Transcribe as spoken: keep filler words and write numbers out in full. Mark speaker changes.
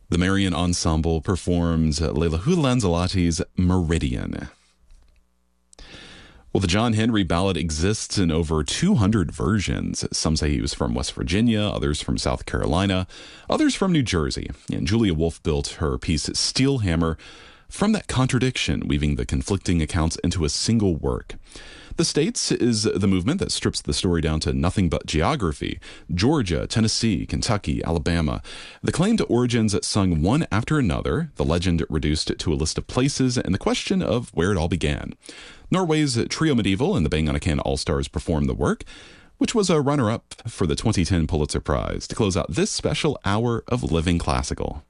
Speaker 1: The Marian Ensemble performs Leila Houlihan-Zalaty's Meridian. Well, the John Henry Ballad exists in over two hundred versions. Some say he was from West Virginia, others from South Carolina, others from New Jersey. And Julia Wolfe built her piece Steel Hammer from that contradiction, weaving the conflicting accounts into a single work. The States is the movement that strips the story down to nothing but geography. Georgia, Tennessee, Kentucky, Alabama. The claimed origins sung one after another, the legend reduced to a list of places, and the question of where it all began. Norway's Trio Medieval and the Bang on a Can All-Stars performed the work, which was a runner-up for the twenty ten Pulitzer Prize, to close out this special hour of Living Classical.